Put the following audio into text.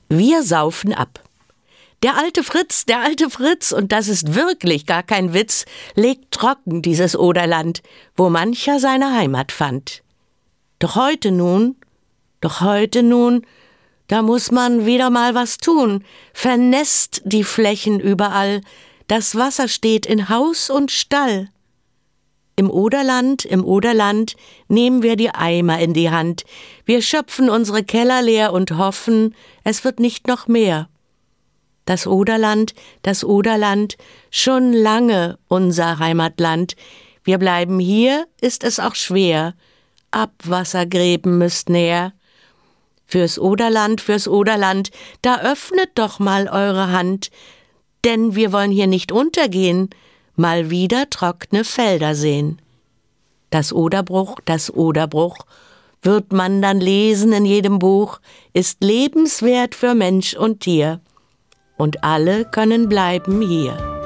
Wir saufen ab. Der alte Fritz, und das ist wirklich gar kein Witz, legt trocken dieses Oderland, wo mancher seine Heimat fand. Doch heute nun, da muss man wieder mal was tun, vernässt die Flächen überall, das Wasser steht in Haus und Stall. Im Oderland nehmen wir die Eimer in die Hand, wir schöpfen unsere Keller leer und hoffen, es wird nicht noch mehr. Das Oderland, schon lange unser Heimatland, wir bleiben hier, ist es auch schwer, Abwassergräben müsst näher. Fürs Oderland, da öffnet doch mal eure Hand, denn wir wollen hier nicht untergehen, mal wieder trockne Felder sehen. Das Oderbruch, wird man dann lesen in jedem Buch, ist lebenswert für Mensch und Tier. Und alle können bleiben hier.